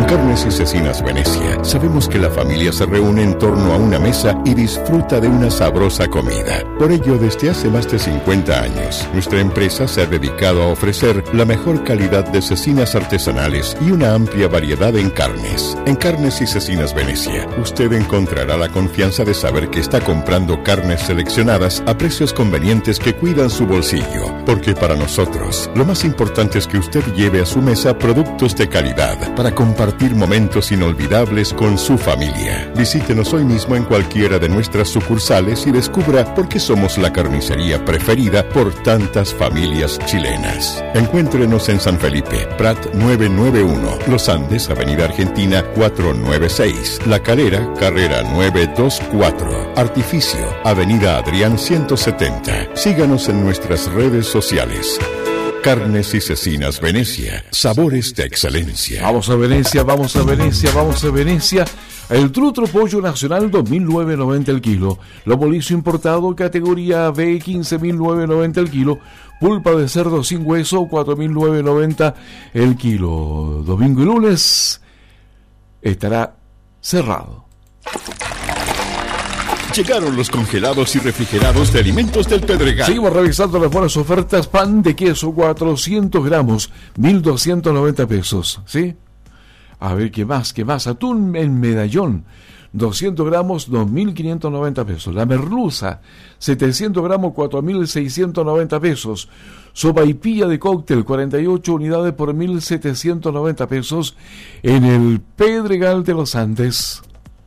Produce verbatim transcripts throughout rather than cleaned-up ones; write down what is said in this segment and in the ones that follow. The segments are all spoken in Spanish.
Carnes y Cecinas Venecia. Sabemos que la familia se reúne en torno a una mesa y disfruta de una sabrosa comida. Por ello, desde hace más de cincuenta años, nuestra empresa se ha dedicado a ofrecer la mejor calidad de cecinas artesanales y una amplia variedad en carnes. En Carnes y Cecinas Venecia, usted encontrará la confianza de saber que está comprando carnes seleccionadas a precios convenientes que cuidan su bolsillo. Porque para nosotros, lo más importante es que usted lleve a su mesa productos de calidad para compartir momentos inolvidables con su familia. Visítenos hoy mismo en cualquiera de nuestras sucursales y descubra por qué somos la carnicería preferida por tantas familias chilenas. Encuéntrenos en San Felipe, Prat novecientos noventa y uno, Los Andes, Avenida Argentina cuatrocientos noventa y seis, La Calera, Carrera novecientos veinticuatro, Artificio, Avenida Adrián ciento setenta. Síganos en nuestras redes sociales. Carnes y Cecinas Venecia, sabores de excelencia. Vamos a Venecia, vamos a Venecia, vamos a Venecia. El Trutro Pollo Nacional dos mil novecientos noventa el kilo. Lomo liso importado categoría B quince mil novecientos noventa el kilo. Pulpa de cerdo sin hueso cuatro mil novecientos noventa el kilo. Domingo y lunes estará cerrado. Llegaron los congelados y refrigerados de Alimentos del Pedregal. Seguimos revisando las buenas ofertas. Pan de queso cuatrocientos gramos, mil doscientos noventa pesos, ¿sí? A ver, ¿qué más? ¿Qué más? Atún en medallón, doscientos gramos, dos mil quinientos noventa pesos. La merluza, setecientos gramos, cuatro mil seiscientos noventa pesos. Sopaipilla de cóctel, cuarenta y ocho unidades por mil setecientos noventa pesos en el Pedregal de los Andes.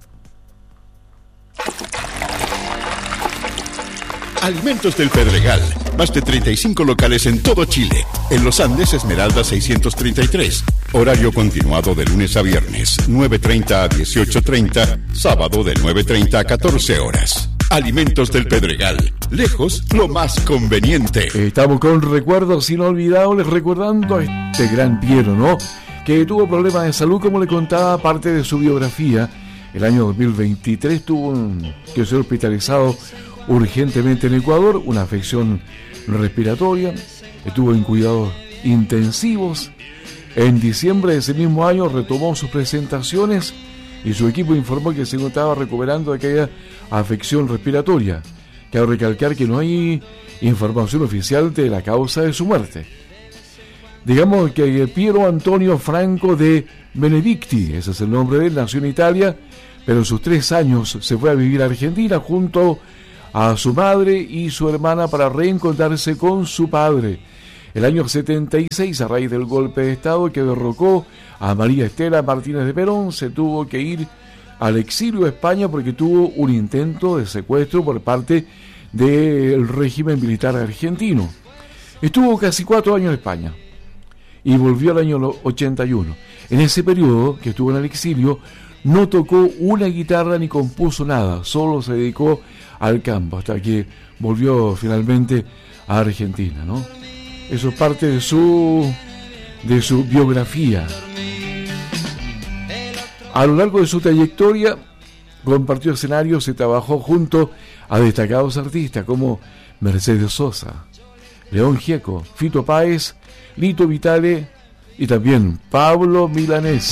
Alimentos del Pedregal. Más de treinta y cinco locales en todo Chile. En Los Andes, Esmeralda seiscientos treinta y tres. Horario continuado de lunes a viernes, nueve treinta a dieciocho treinta. Sábado de nueve treinta a catorce horas. Alimentos del Pedregal. Lejos, lo más conveniente. Estamos con recuerdos inolvidables, recordando a este gran Piero, ¿no? Que tuvo problemas de salud, como le contaba parte de su biografía. El año dos mil veintitrés tuvo un, que ser hospitalizado urgentemente en Ecuador, una afección respiratoria, estuvo en cuidados intensivos. En diciembre de ese mismo año retomó sus presentaciones y su equipo informó que se encontraba recuperando de aquella afección respiratoria. Cabe recalcar que no hay información oficial de la causa de su muerte. Digamos que Piero Antonio Franco de Benedicti, ese es el nombre de él, nació en Italia, pero en sus tres años se fue a vivir a Argentina junto a su madre y su hermana para reencontrarse con su padre. El año setenta y seis, a raíz del golpe de Estado que derrocó a María Estela Martínez de Perón, se tuvo que ir al exilio a España porque tuvo un intento de secuestro por parte del régimen militar argentino. Estuvo casi cuatro años en España y volvió al año ochenta y uno. En ese periodo que estuvo en el exilio, no tocó una guitarra ni compuso nada, solo se dedicó al campo hasta que volvió finalmente a Argentina, ¿no? Eso es parte de su de su biografía. A lo largo de su trayectoria compartió escenarios y trabajó junto a destacados artistas como Mercedes Sosa, León Gieco, Fito Páez, Lito Vitale y también Pablo Milanés.